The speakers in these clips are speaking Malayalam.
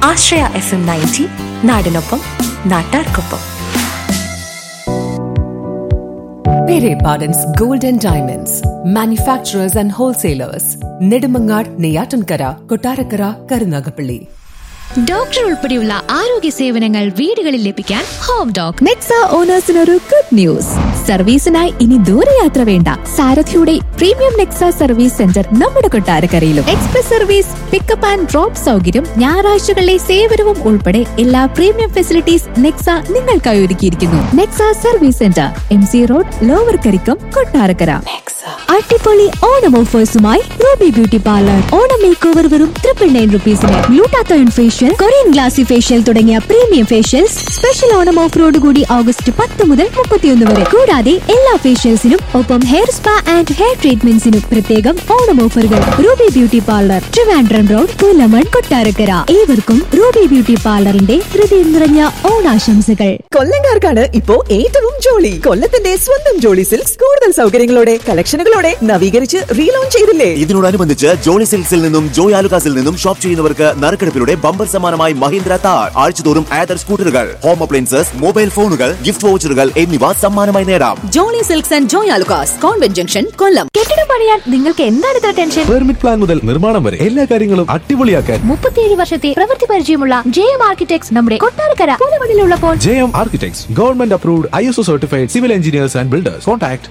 ആശ്രയ FM 90 നാടിനൊപ്പം നാട്ടാർക്കൊപ്പം. Pere Pardon's Gold and Diamonds, manufacturers and wholesalers, Nedumangad, Neyyatankara, Kottarakara, Karunagapalli. Doctor ഉൾപ്പെടെയുള്ള ആരോഗ്യ സേവനങ്ങൾ വീടുകളിൽ ലഭിക്കാൻ ഹോം ഡോക്. Nexa ഓണേഴ്സിനൊരു good news. സർവീസിനായി ഇനി ദൂരയാത്ര വേണ്ട. സാരഥിയുടെ പ്രീമിയം നെക്സ സർവീസ് സെന്റർ നമ്മുടെ കൊട്ടാരക്കരയിലും. Express service, pickup and drop സൗകര്യം, ഞായറാഴ്ചകളിലെ സേവനവും ഉൾപ്പെടെ എല്ലാ പ്രീമിയം ഫെസിലിറ്റീസ് നെക്സ നിങ്ങൾക്കായി ഒരുക്കിയിരിക്കുന്നു. Nexa service centre, MC road, lower Karikkam, Kottarakkara. അടിപൊളി Onam ഓഫേഴ്സുമായി Ruby beauty parlour. Onam make over വെറും 999 rupeesന് glutathione facial, Korean glassy facial തുടങ്ങിയ പ്രീമിയം ഫേഷ്യൽസ് സ്പെഷ്യൽ ഓണം ഓഫറോട് കൂടി ഓഗസ്റ്റ് 10 മുതൽ 31 വരെ. കൂടാതെ എല്ലാ ഫേഷ്യൽസിനും ഒപ്പം ഹെയർ സ്പാ ആൻഡ് ഹെയർ ട്രീറ്റ്മെന്റ്സിനും പ്രത്യേകം ഓണം ഓഫറുകൾ. Ruby beauty parlour, Trivandrum road, Pullamon, Kottarakkara. ഏവർക്കും റൂബി ബ്യൂട്ടി പാർലറിന്റെ ഹൃദയം നിറഞ്ഞ ഓണാശംസകൾ. കൊല്ലംകാർക്കാണ് ഇപ്പോ ഏറ്റവും ജോളി. കൊല്ലത്തിന്റെ സ്വന്തം ജോളി സിൽക്സ് കൂടുതൽ സൗകര്യങ്ങളോടെ, കളക്ഷനുകളോടെ നവീകരിച്ച് റീലോഞ്ച് ചെയ്തില്ലേ? ഇതിനോടനുബന്ധിച്ച് ജോളി സിൽക്സിൽ നിന്നും ജോയ് ആലുകാസിൽ നിന്നും ഷോപ്പ് ചെയ്യുന്നവർക്ക് നറുക്കെടുപ്പിലൂടെ ബമ്പർ സമ്മാനമായി മഹീന്ദ്ര താർ, ആഴ്ചതോറും ആദർ സ്കൂട്ടറുകൾ, ഹോം അപ്ലയൻസസ്, മൊബൈൽ ഫോണുകൾ, ഗിഫ്റ്റ് വൗച്ചറുകൾ എന്നിവ സമ്മാനമായി നേടാം. Jolly silks and Joy Alukkas, convent junction, കൊല്ലം. കെട്ടിടം പണിയാൻ നിങ്ങൾക്ക് എന്താണ് ഇത്ര ടെൻഷൻ? പെർമിറ്റ് പ്ലാൻ മുതൽ നിർമ്മാണം വരെ എല്ലാ കാര്യങ്ങളും അടിപൊളിയാക്കാൻ 37 വർഷത്തെ പ്രവൃത്തി പരിചയമുള്ള JM ആർക്കിടെക്ട്സ് നമ്മുടെ Kottarakkara പുതുമണിലുള്ളപ്പോൾ. JM Architects, government approved, ISO certified civil engineers and builders. Contact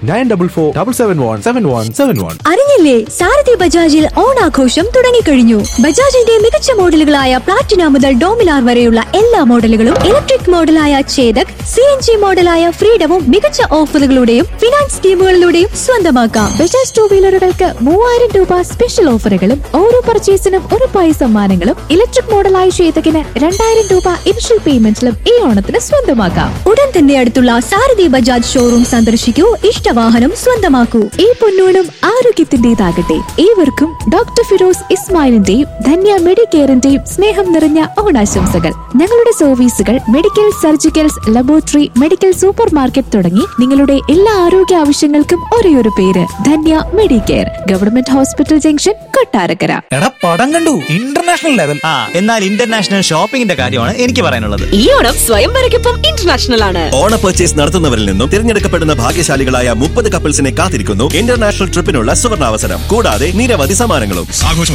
9447717171. അറിഞ്ഞില്ലേ, സാരഥി ബജാജിൽ ഓണാഘോഷം തുടങ്ങിക്കഴിഞ്ഞു. ബജാജിന്റെ മികച്ച മോഡലുകളായ പ്ലാറ്റിന മുതൽ ഡോമിനാർ വരെയുള്ള എല്ലാ മോഡലുകളും, ഇലക്ട്രിക് മോഡലായ ചേതക്, CNG മോഡലായ ഫ്രീഡവും മികച്ച ഓഫറുകളുടെയും ഫിനാൻസ് സ്കീമുകളിലൂടെയും സ്വന്തമാക്കാം. ബജാജ് 2 വീലറുകൾക്ക് 3000 രൂപ സ്പെഷ്യൽ ഓഫറുകളും ഓരോ പർച്ചേസിനും ഉറപ്പായ സമ്മാനങ്ങളും. ഇലക്ട്രിക് മോഡലായ ചേതകിന് 2000 രൂപ ഇനിഷ്യൽ പേയ്മെന്റിലും ഈ ഓണത്തിന് സ്വന്തമാക്കാം. ഉടൻ തന്നെ അടുത്തുള്ള സാരഥി ബജാജ് ഷോറൂം സന്ദർശിക്കൂ, ഇഷ്ടവാഹനം സ്വന്തമാക്കൂ. ഈ പൊന്നോണം ആരോഗ്യത്തിന്റേതാകട്ടെ. ഏവർക്കും ഡോക്ടർ ഫിറോസ് ഇസ്മായിലിന്റെയും ധന്യ മെഡിക്കെയറിന്റെയും സ്നേഹം നിറഞ്ഞ ഓണാശംസകൾ. ഞങ്ങളുടെ സർവീസുകൾ medical, surgicals, laboratory, medical, super market തുടങ്ങി നിങ്ങളുടെ എല്ലാ ആരോഗ്യ ആവശ്യങ്ങൾക്കും ഒരേയൊരു പേര് Dhanya Medicare, government hospital junction, Kottarakkara. പടം കണ്ടു, ഇന്റർനാഷണൽ ലെവൽ. എന്നാൽ ഇന്റർനാഷണൽ ഷോപ്പിംഗിന്റെ കാര്യമാണ് എനിക്ക് പറയാനുള്ളത്. ഈ ഓണം സ്വയംവരയ്ക്കൊപ്പം ഇന്റർനാഷണൽ ആണ്. ഓണ പർച്ചേസ് നടത്തുന്നവരിൽ നിന്നും തിരഞ്ഞെടുക്കപ്പെടുന്ന ഭാഗ്യശാലികളായ 30 കപ്പിൾസിനെ കാത്തിരിക്കുന്നു ഇന്റർനാഷണൽ ട്രിപ്പിനുള്ള സുവർണാവസരം. കൂടാതെ നിരവധി സമ്മാനങ്ങളും.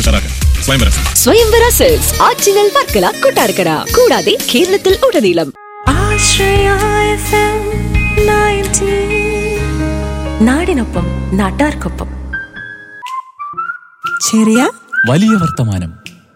സ്വയംവര സെൽസ്, ആറ്റിങ്ങൽ, വർക്കല, കൊട്ടാരക്കര. കൂടാതെ കേരളത്തിൽ ഉടനീളം. ആശ്രയ FM 90 നാടിനൊപ്പം നാട്ടാർക്കൊപ്പം. ചെറിയ വലിയ വർത്തമാനം.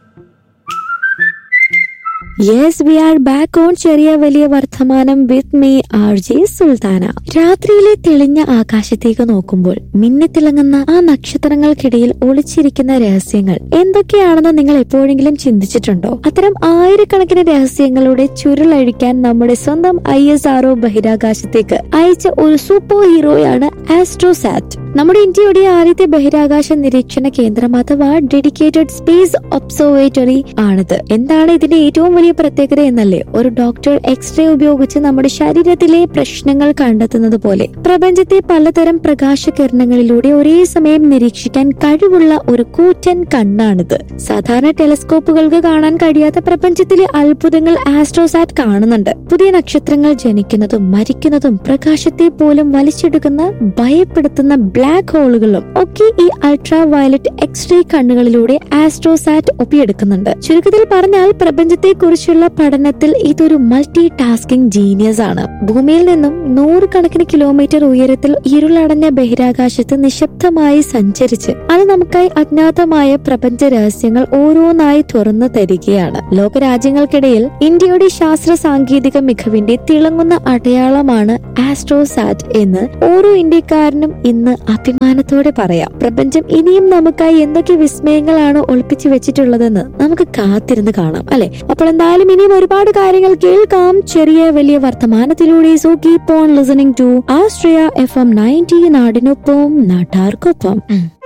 Yes, we are back on ചെറിയ വലിയ വർത്തമാനം with me RJ സുൽത്താന. രാത്രിയിലെ തെളിഞ്ഞ ആകാശത്തേക്ക് നോക്കുമ്പോൾ മിന്നിത്തിളങ്ങുന്ന ആ നക്ഷത്രങ്ങൾക്കിടയിൽ ഒളിച്ചിരിക്കുന്ന രഹസ്യങ്ങൾ എന്തൊക്കെയാണെന്ന് നിങ്ങൾ എപ്പോഴെങ്കിലും ചിന്തിച്ചിട്ടുണ്ടോ? അത്തരം ആയിരക്കണക്കിന് രഹസ്യങ്ങളുടെ ചുരുളഴിക്കാൻ നമ്മുടെ സ്വന്തം ISRO ബഹിരാകാശത്തേക്ക് അയച്ച ഒരു സൂപ്പർ ഹീറോയാണ് ആസ്ട്രോസാറ്റ്. നമ്മുടെ ഇന്ത്യയുടെ ആദ്യത്തെ ബഹിരാകാശ നിരീക്ഷണ കേന്ദ്രം അഥവാ ഡെഡിക്കേറ്റഡ് സ്പേസ് ഒബ്സർവേറ്ററി ആണിത്. എന്താണ് ഇതിന്റെ ഏറ്റവും വലിയ പ്രത്യേകത എന്നല്ലേ? ഒരു ഡോക്ടർ എക്സ്റേ ഉപയോഗിച്ച് നമ്മുടെ ശരീരത്തിലെ പ്രശ്നങ്ങൾ കണ്ടെത്തുന്നത് പോലെ പ്രപഞ്ചത്തെ പലതരം പ്രകാശകിരണങ്ങളിലൂടെ ഒരേ സമയം നിരീക്ഷിക്കാൻ കഴിവുള്ള ഒരു കൂറ്റൻ കണ്ണാണിത്. സാധാരണ ടെലസ്കോപ്പുകൾക്ക് കാണാൻ കഴിയാത്ത പ്രപഞ്ചത്തിലെ അത്ഭുതങ്ങൾ ആസ്ട്രോസാറ്റ് കാണുന്നുണ്ട്. പുതിയ നക്ഷത്രങ്ങൾ ജനിക്കുന്നതും മരിക്കുന്നതും പ്രകാശത്തെ പോലും വലിച്ചെടുക്കുന്ന ഭയപ്പെടുത്തുന്ന ബ്ലാക്ക് ഹോളുകളും ഒക്കെ ഈ അൾട്രാ വയലറ്റ് എക്സ്റേ കണ്ണുകളിലൂടെ ആസ്ട്രോസാറ്റ് ഒപ്പിയെടുക്കുന്നുണ്ട്. ചുരുക്കത്തിൽ പറഞ്ഞാൽ പ്രപഞ്ചത്തെ കുറിച്ചുള്ള പഠനത്തിൽ ഇതൊരു മൾട്ടി ടാസ്കിംഗ് ജീനിയസ് ആണ്. ഭൂമിയിൽ നിന്നും 100 കണക്കിന് കിലോമീറ്റർ ഉയരത്തിൽ ഇരുളടഞ്ഞ ബഹിരാകാശത്ത് നിശബ്ദമായി സഞ്ചരിച്ച് അത് നമുക്കായി അജ്ഞാതമായ പ്രപഞ്ച രഹസ്യങ്ങൾ ഓരോന്നായി തുറന്നു തരികയാണ്. ലോകരാജ്യങ്ങൾക്കിടയിൽ ഇന്ത്യയുടെ ശാസ്ത്ര സാങ്കേതിക മികവിന്റെ തിളങ്ങുന്ന അടയാളമാണ് ആസ്ട്രോസാറ്റ് എന്ന് ഓരോ ഇന്ത്യക്കാരനും ഇന്ന് അഭിമാനത്തോടെ പറയാം. പ്രപഞ്ചം ഇനിയും നമുക്കായി എന്തൊക്കെ വിസ്മയങ്ങളാണ് ഒളിപ്പിച്ചു വെച്ചിട്ടുള്ളതെന്ന് നമുക്ക് കാത്തിരുന്ന് കാണാം, അല്ലെ? അപ്പോൾ എന്തായാലും ഇനിയും ഒരുപാട് കാര്യങ്ങൾ കേൾക്കാം ചെറിയ വലിയ വർത്തമാനത്തിലൂടെ. So keep on listening to Ashraya FM 90 നാടിനൊപ്പം നാട്ടാർക്കൊപ്പം.